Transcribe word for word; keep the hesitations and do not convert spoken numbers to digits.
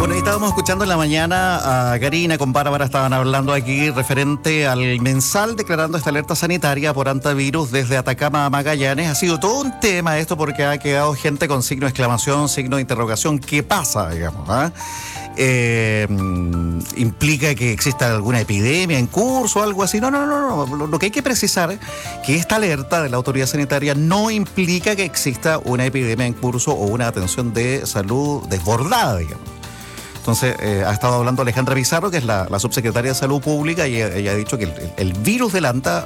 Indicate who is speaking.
Speaker 1: Bueno, ahí estábamos escuchando en la mañana a Karina con Bárbara, estaban hablando aquí referente al mensal declarando esta alerta sanitaria por antivirus desde Atacama a Magallanes. Ha sido todo un tema esto porque ha quedado gente con signo de exclamación, signo de interrogación. ¿Qué pasa, digamos? ¿Ah? Eh, ¿Implica que exista alguna epidemia en curso o algo así? No, no, no, no. Lo, lo que hay que precisar es que esta alerta de la autoridad sanitaria no implica que exista una epidemia en curso o una atención de salud desbordada, digamos. Entonces, eh, ha estado hablando Alejandra Pizarro, que es la, la subsecretaria de Salud Pública, y ella, ella ha dicho que el, el virus del ANTA